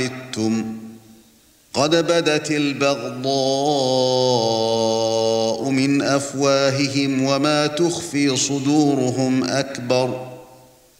قد بدت البغضاء من أفواههم وما تخفي صدورهم أكبر